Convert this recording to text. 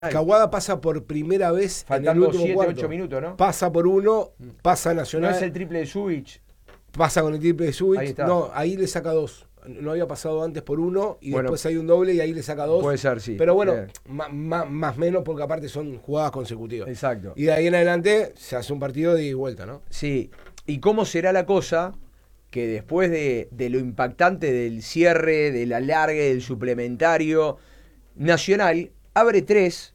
Kawada pasa por primera vez Faltando en el último 7, cuarto. 8 minutos, ¿no? Pasa por uno, pasa No Nacional, es el triple de Subic. pasa con el triple de Ahí Subic. está. No, ahí le saca 2. No había pasado antes por 1 y Bueno, después hay un doble y ahí le saca 2. puede ser, sí. Pero bueno, Bien. más menos porque aparte son jugadas consecutivas. Exacto. Y de ahí en adelante se hace un partido de ida y vuelta, ¿no? Sí. ¿Y cómo será la cosa que después de lo impactante del cierre, del alargue, del suplementario, Nacional abre 3